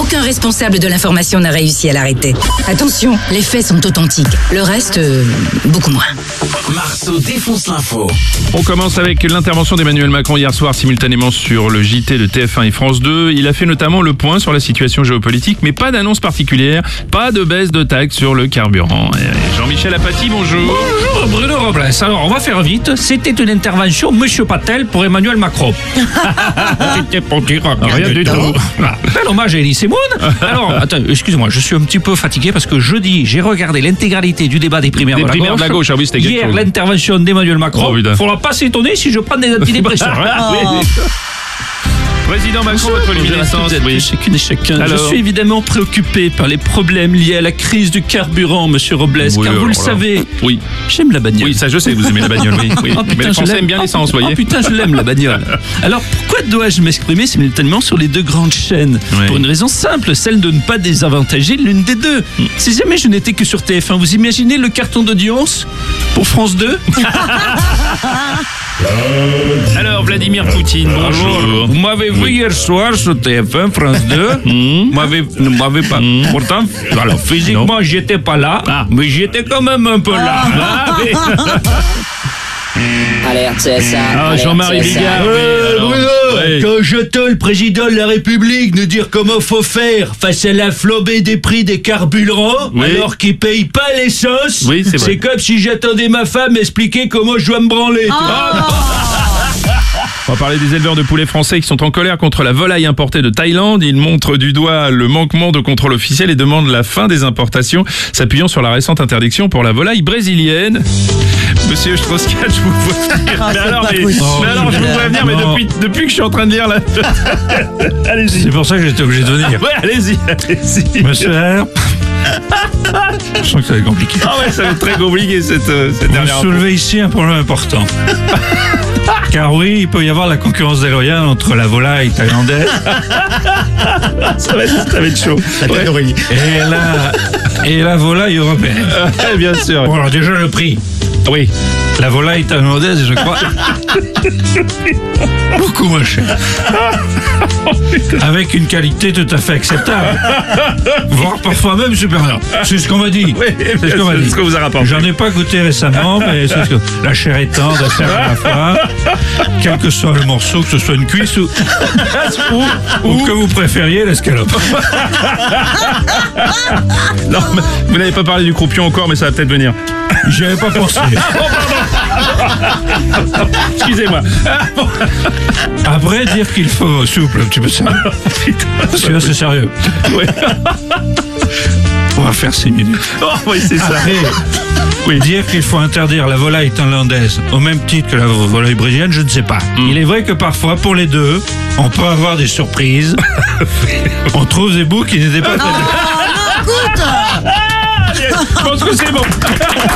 Aucun responsable de l'information n'a réussi à l'arrêter. Attention, les faits sont authentiques. Le reste, beaucoup moins. Marceau défonce l'info. On commence avec l'intervention d'Emmanuel Macron hier soir simultanément sur le JT de TF1 et France 2. Il a fait notamment le point sur la situation géopolitique, mais pas d'annonce particulière, pas de baisse de taxe sur le carburant. Jean-Michel Apathy, bonjour. Bonjour Bruno Robles. Alors on va faire vite. C'était une intervention Monsieur Patel pour Emmanuel Macron. C'était pour dire Rien du tout. Bel hommage à Elie Semoun. Alors, attends, excuse-moi, je suis un petit peu fatigué parce que jeudi, j'ai regardé l'intégralité du débat des primaires Des de la primaires gauche. de la gauche, ah oui, c'était quelque Hier, chose. l'intervention d'Emmanuel Macron. Oh, putain. Faudra pas s'étonner si je prends des antidépresseurs. Hein. Oui. Président Macron, votre luminescence. Oui. Chacune et chacun. Alors. Je suis évidemment préoccupé par les problèmes liés à la crise du carburant, Monsieur Robles, Oui, car vous le alors là. savez, Oui. j'aime la bagnole. Oui, ça je sais, vous aimez la bagnole, oui. Oui. Oh, putain, Mais les je Français l'aime. aiment bien l'essence, vous Oh voyez. putain, je l'aime la bagnole. Alors pourquoi dois-je m'exprimer simultanément sur les deux grandes chaînes? Oui. Pour une raison simple, celle de ne pas désavantager l'une des deux. Si jamais je n'étais que sur TF1, vous imaginez le carton d'audience pour France 2? Alors, Vladimir Poutine, bonjour. Vous m'avez vu hier soir sur TF1, France 2. Vous m'avez pas. Pourtant, alors physiquement, j'étais pas là, mais j'étais quand même un peu là. Ah, oui. Alerte CSA. Ah, alerte Jean-Marie CSA. Bigard. Bruno, Ouais. quand j'entends le président de la République nous dire comment faut faire face à la flambée des prix des carburants, Oui. alors qu'il paye pas l'essence, Oui, c'est vrai. comme si j'attendais ma femme m'expliquer comment je dois me branler. On va parler des éleveurs de poulets français qui sont en colère contre la volaille importée de Thaïlande. Ils montrent du doigt le manquement de contrôle officiel et demandent la fin des importations, s'appuyant sur la récente interdiction pour la volaille brésilienne. Monsieur Strauss-Kahn, je vous vois venir. Mais alors, je vous vois venir, mais Non. depuis que je suis en train de lire là. Allez-y. C'est pour ça que j'étais obligé de venir. Ouais, allez-y. Monsieur R. Je sens que ça va être compliqué. Ah ouais, ça va être très compliqué cette Vous dernière. soulevez ici un problème important. Car oui, il peut y avoir la concurrence déloyale entre la volaille thaïlandaise Ça va être chaud. Ouais. et la volaille européenne. Ouais, bien sûr. Bon, alors déjà le prix. Oui. La volaille thaïlandaise, je crois, beaucoup moins cher. Avec une qualité tout à fait acceptable. Voire parfois même supérieure. C'est ce qu'on m'a dit. Oui, C'est ce qu'on m'a dit. ce qu'on vous a rapporté. J'en ai pas goûté récemment, mais c'est ce que... La chair est tendre, la chair à la fois. Quel que soit le morceau, que ce soit une cuisse ou que vous préfériez l'escalope. Non, mais vous n'avez pas parlé du croupion encore, mais ça va peut-être venir. J'y avais pas pensé. Excusez-moi. Après, dire qu'il faut souple un petit peu ça. Parce que là, c'est sérieux. Oui. On va faire 6 minutes. Oh, oui, c'est ça. Oui. Dire qu'il faut interdire la volaille thaïlandaise au même titre que la volaille brésilienne, je ne sais pas. Il est vrai que parfois, pour les deux, on peut avoir des surprises. On trouve des bouts qui n'étaient pas prévus. Je pense que c'est bon.